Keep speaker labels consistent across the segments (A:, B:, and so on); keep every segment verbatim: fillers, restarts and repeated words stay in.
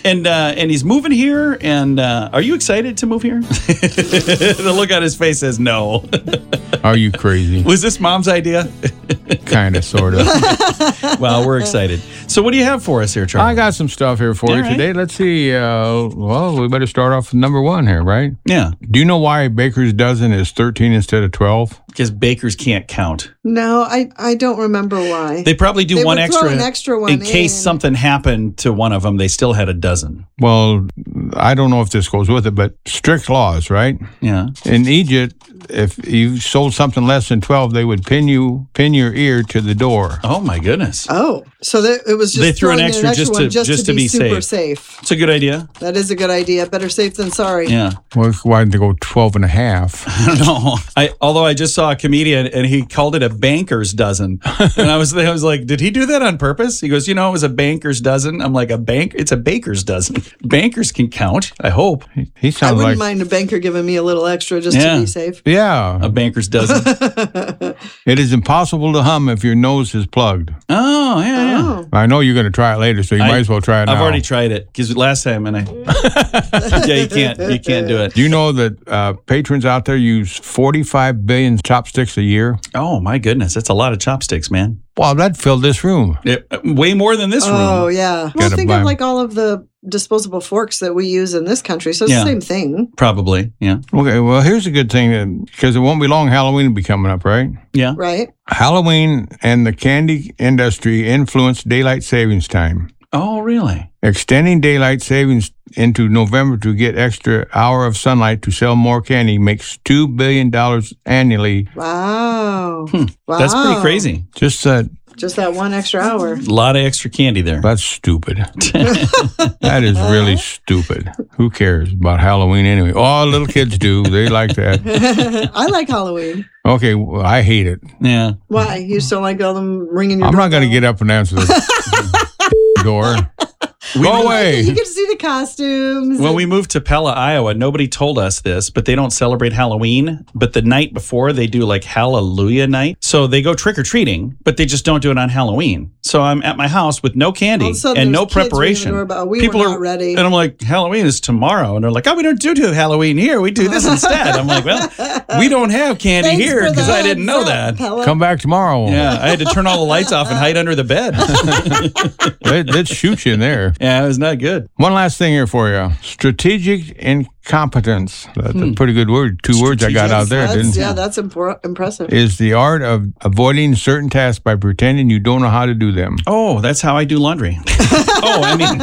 A: and uh, and he's moving here. And uh, are you excited to move here? The look on his face says no.
B: Are you crazy?
A: Was this Mom's idea?
B: Kind of, sort of.
A: Well, we're excited. So what do you have for us here, Charlie?
B: I got some stuff here for
A: All
B: you
A: right.
B: today. Let's see. Uh, well, we better start off with number one here, right?
A: Yeah,
B: Do you know why a baker's dozen is thirteen instead of twelve?
A: because bakers can't count.
C: No, I, I don't remember why.
A: They probably do
C: They
A: one
C: would throw
A: extra,
C: an extra one
A: in case
C: in.
A: something happened to one of them. They still had a dozen.
B: Well, I don't know if this goes with it, but strict laws, right?
A: Yeah.
B: In Egypt, if you sold something less than twelve, they would pin you, pin your ear to the door.
A: Oh my goodness.
C: Oh, so that, it was just
A: They threw an
C: throwing in
A: extra just
C: one
A: to- just to be
C: super
A: safe.
C: safe.
A: It's a good idea.
C: That is a good idea. Better safe than sorry.
A: Yeah.
B: Well, why didn't they go twelve and a half?
A: I don't know. I although I just saw a comedian and he called it a banker's dozen, and I was I was like, did he do that on purpose? He goes, you know, it was a banker's dozen. I'm like, a bank? It's a baker's dozen. Bankers can count. I hope.
B: He, he
C: I
B: sounds
C: wouldn't
B: like
C: mind a banker giving me a little extra just
A: Yeah.
C: to be safe.
B: yeah.
A: A banker's dozen.
B: It is impossible to hum if your nose is plugged.
A: Oh yeah. yeah.
C: Oh.
B: I know you're going to try it later, so you
A: I-
B: might as well try it now.
A: I've already tried it because last time, and I yeah, you can't you can't do it.
B: Do you know that uh, patrons out there use forty-five billion chopsticks a year?
A: Oh my goodness, that's a lot of chopsticks, man.
B: Wow, that filled this room.
A: It, way more than this
C: Oh,
A: room.
C: yeah. Well,
B: Gotta
C: think
B: buy
C: of
B: 'em.
C: like all of the disposable forks that we use in this country. So it's
A: Yeah.
C: the same thing.
A: Probably, yeah,
B: Okay, well, here's a good thing, because it won't be long. Halloween will be coming up, right?
A: yeah.
C: Right?
B: Halloween and the candy industry influence daylight savings time.
A: Oh, really?
B: Extending daylight savings into November to get extra hour of sunlight to sell more candy makes two billion dollars annually.
C: Wow.
A: Hmm.
C: Wow.
A: That's pretty crazy.
B: Just that,
C: Just that one extra hour.
A: A lot of extra candy there.
B: that's stupid. That is really stupid. Who cares about Halloween anyway? All little kids do. They like that.
C: I like Halloween.
B: Okay, well, I hate it.
A: Yeah.
C: Why? You just don't like all them ringing your
B: I'm not going to
C: doorbell?
B: get up and answer the door.
A: We
B: Go
A: moved-
B: away.
C: You get to see the costumes.
A: When
C: and-
A: we moved to Pella, Iowa, nobody told us this, but they don't celebrate Halloween. But the night before, they do like Hallelujah night. So they go trick or treating, but they just don't do it on Halloween. So I'm at my house with no candy
C: All of a sudden
A: and no
C: there's kids ringing the
A: preparation.
C: doorbell. We
A: People
C: were
A: are
C: not ready.
A: and I'm like, Halloween is tomorrow, and they're like, oh, we don't do do Halloween here. We do this instead. I'm like, well, we don't have candy
C: Thanks
A: here
C: for the
A: because I didn't know
C: heads
A: that.
C: up, Pella.
B: Come back tomorrow.
A: Yeah, I had to turn all the lights off and hide under the bed.
B: They, they'd shoot you in there.
A: Yeah, it was not good.
B: One last thing here for you. Strategic incompetence. That's a pretty good word. Two words I got out there,
C: That's-
B: didn't
C: yeah,
B: you?
C: that's impor- impressive.
B: Is the art of avoiding certain tasks by pretending you don't know how to do them.
A: Oh, that's how I do laundry. oh, I mean,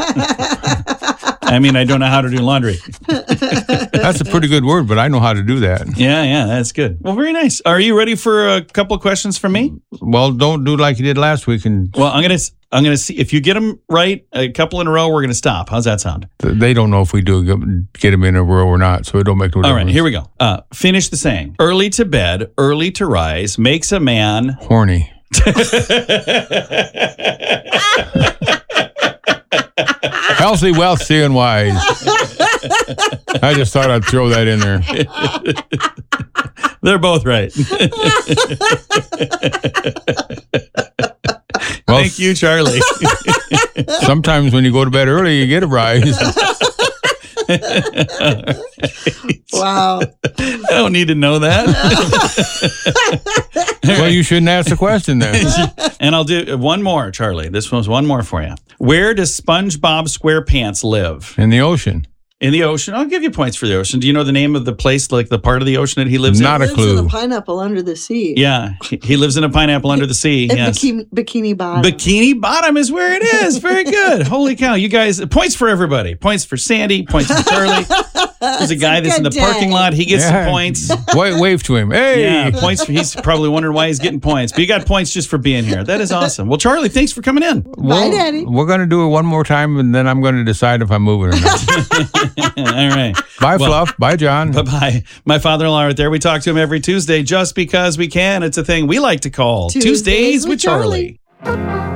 A: I mean, I don't know how to do laundry.
B: That's a pretty good word, but I know how to do that.
A: Yeah, yeah, that's good. Well, very nice. Are you ready for a couple of questions from me?
B: Well, don't do like you did last week, and
A: Well, I'm gonna, I'm gonna see if you get them right. A couple in a row, we're gonna stop. How's that sound?
B: they don't know if we do get them in a row or not, so it don't make no
A: All
B: difference.
A: right, here we go. Uh, finish the saying. Early to bed, early to rise makes a man.
B: Horny. Healthy, wealthy, and wise. I just thought I'd throw that in there.
A: They're both right.
B: Well,
A: Thank you, Charlie.
B: sometimes when you go to bed early, you get a rise.
C: Wow.
A: I don't need to know that.
B: Well, you shouldn't ask the question then.
A: And I'll do one more, Charlie. This one's one more for you. Where does SpongeBob SquarePants live?
B: In the ocean.
A: In the ocean. I'll give you points for the ocean. Do you know the name of the place, like the part of the ocean that he lives
B: Not
A: in?
B: a
C: Lives in
B: clue.
C: a pineapple under the sea.
A: Yeah, he- he lives in a pineapple under the sea.
C: At
A: Yes.
C: Bikini, Bikini Bottom.
A: Bikini Bottom is where it is. Very good. Holy cow. You guys, points for everybody. Points for Sandy, points for Charlie. There's a guy that's in the
C: good
A: parking
C: day.
A: lot. He gets
B: Yeah.
A: some points.
B: Wave, wave to him. Hey!
A: Yeah, points for, he's probably wondering why he's getting points. But you got points just for being here. That is awesome. Well, Charlie, thanks for coming in.
C: Bye, Daddy.
B: We're going to do it one more time, and then I'm going to decide if I'm moving or not.
A: All right.
B: Bye,
A: Well,
B: Fluff. Bye, John.
A: Bye-bye. My father-in-law right there. We talk to him every Tuesday just because we can. It's a thing we like to call
C: Tuesdays
A: Tuesdays, with
C: with
A: Charlie.
C: Charlie.